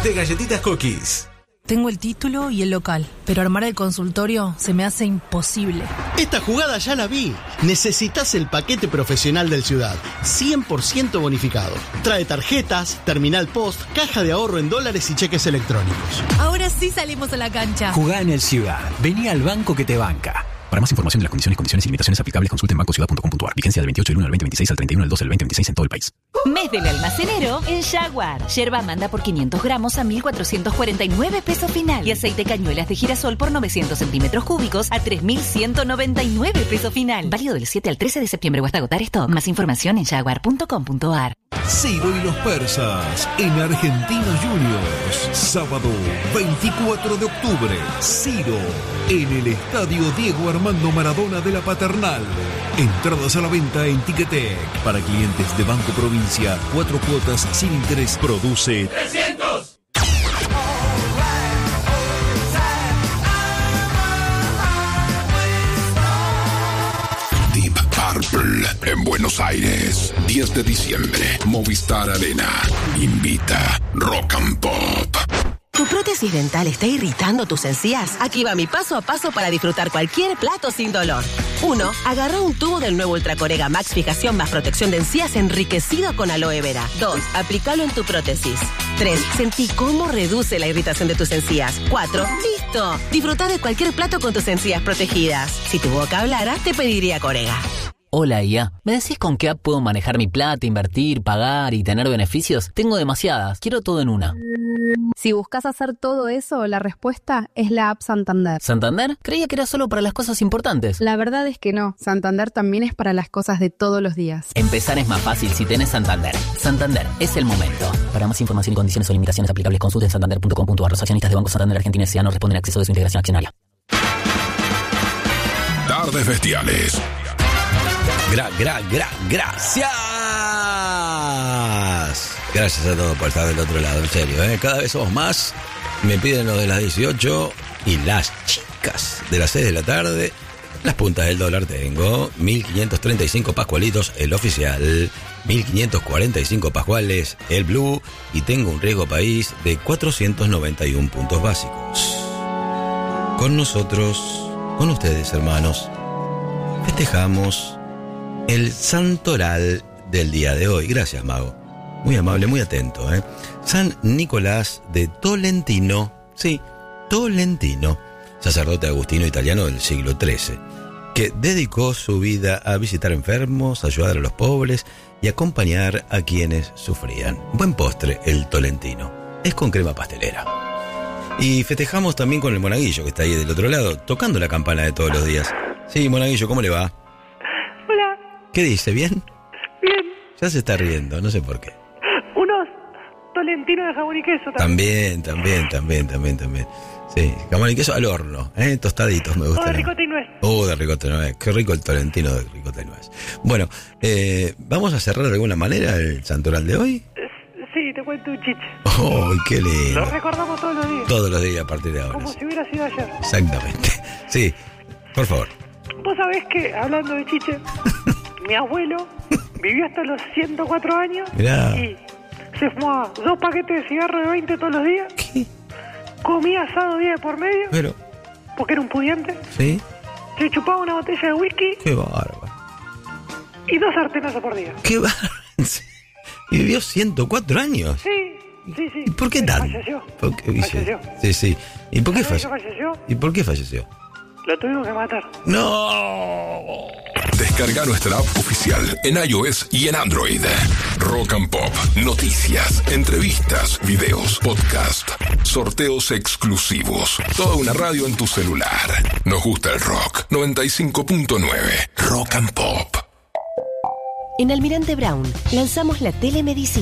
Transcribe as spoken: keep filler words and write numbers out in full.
de Galletitas Cookies. Tengo el título y el local, pero armar el consultorio se me hace imposible. Esta jugada ya la vi. Necesitas el paquete profesional del Ciudad, cien por ciento bonificado. Trae tarjetas, terminal post, caja de ahorro en dólares y cheques electrónicos. Ahora sí salimos a la cancha. Jugá en el Ciudad. Vení al banco que te banca. Para más información de las condiciones, condiciones y limitaciones aplicables, consulte en banco ciudad punto com punto a r. Vigencia del veintiocho del uno al veinte veintiséis al treinta y uno del doce del veinte veintiséis en todo el país. Mes del almacenero en Jaguar. Yerba manda por quinientos gramos a mil cuatrocientos cuarenta y nueve pesos final. Y aceite cañuelas de girasol por novecientos centímetros cúbicos a tres mil ciento noventa y nueve pesos final. Válido del siete al trece de septiembre o hasta agotar stock. Más información en jaguar punto com punto a r. Ciro y los persas en Argentinos Juniors. Sábado veinticuatro de octubre. Ciro en el Estadio Diego Armando Maradona de la Paternal. Entradas a la venta en Ticketek. Para clientes de Banco Provincia, cuatro cuotas sin interés. Produce trescientos. Deep Purple en Buenos Aires. diez de diciembre. Movistar Arena. Invita Rock and Pop. ¿Tu prótesis dental está irritando tus encías? Aquí va mi paso a paso para disfrutar cualquier plato sin dolor. uno. Agarra un tubo del nuevo Ultracorega Max Fijación más protección de encías enriquecido con aloe vera. dos. Aplícalo en tu prótesis. tres. Sentí cómo reduce la irritación de tus encías. cuatro. ¡Listo! Disfruta de cualquier plato con tus encías protegidas. Si tu boca hablara, te pediría Corega. Hola I A, ¿me decís con qué app puedo manejar mi plata, invertir, pagar y tener beneficios? Tengo demasiadas, quiero todo en una. Si buscas hacer todo eso, la respuesta es la app Santander. ¿Santander? Creía que era solo para las cosas importantes. La verdad es que no, Santander también es para las cosas de todos los días. Empezar es más fácil si tenés Santander. Santander, es el momento. Para más información y condiciones o limitaciones aplicables, consulte en santander punto com punto a r. Los accionistas de Banco Santander Argentina S A no responden al acceso de su integración accionaria. Tardes Bestiales. Gra, gra, gra, gracias. Gracias a todos por estar del otro lado, en serio, ¿eh? Cada vez somos más. Me piden lo de las dieciocho y las chicas de las seis de la tarde. Las puntas del dólar tengo mil quinientos treinta y cinco pascualitos, el oficial, mil quinientos cuarenta y cinco pascuales, el blue, y tengo un riesgo país de cuatrocientos noventa y uno puntos básicos. Con nosotros, con ustedes, hermanos, festejamos el santoral del día de hoy. Gracias, Mago. Muy amable, muy atento, ¿eh? San Nicolás de Tolentino. Sí, Tolentino. Sacerdote agustino italiano del siglo trece, que dedicó su vida a visitar enfermos, ayudar a los pobres y acompañar a quienes sufrían. Buen postre, el Tolentino. Es con crema pastelera. Y festejamos también con el Monaguillo, que está ahí del otro lado, tocando la campana de todos los días. Sí, Monaguillo, ¿cómo le va? Hola. ¿Qué dice? ¿Bien? Bien. Ya se está riendo, no sé por qué. Unos tolentinos de jamón y queso también. También, también, también, también, también. Sí, jamón y queso al horno, ¿eh? Tostaditos me gustan. Oh, de ricota y nuez. Oh, de ricota y nuez. Qué rico el tolentino de ricota y nuez. Bueno, eh, ¿vamos a cerrar de alguna manera el santoral de hoy? Sí, te cuento un chiche. ¡Oh, qué lindo! Lo recordamos todos los días. Todos los días a partir de ahora. Como sí. si hubiera sido ayer. Exactamente. Sí, por favor. Vos sabés que, hablando de chiche, mi abuelo vivió hasta los ciento cuatro años. Mirá. Y se fumaba dos paquetes de cigarros de veinte todos los días. ¿Qué? Comía asado día de por medio. Pero. Porque era un pudiente. Sí. Se chupaba una botella de whisky. Qué bárbaro. Y dos sartenazos por día. Qué bárbaro. ¿Y vivió ciento cuatro años? Sí, sí, sí. ¿Y por qué tanto? Falleció. ¿Por qué? Falleció. Sí, sí. ¿Y por qué falleció? falleció? ¿Y por qué falleció? Lo tuvimos que matar. ¡No! Descarga nuestra app oficial en iOS y en Android. Rock and Pop, noticias, entrevistas, videos, podcast, sorteos exclusivos. Toda una radio en tu celular. Nos gusta el rock. noventa y cinco punto nueve. Rock and Pop. En Almirante Brown lanzamos la telemedicina.